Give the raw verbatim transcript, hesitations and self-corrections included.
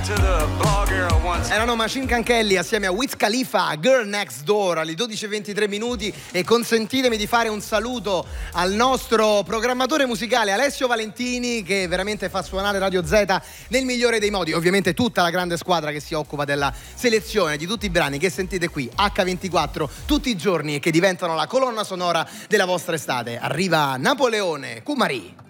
Erano Machine Gun Kelly assieme a Wiz Khalifa, Girl Next Door, alle dodici e ventitré minuti, e consentitemi di fare un saluto al nostro programmatore musicale Alessio Valentini, che veramente fa suonare Radio Z nel migliore dei modi. Ovviamente tutta la grande squadra che si occupa della selezione di tutti i brani che sentite qui acca ventiquattro tutti i giorni e che diventano la colonna sonora della vostra estate. Arriva Napoleone Cumari.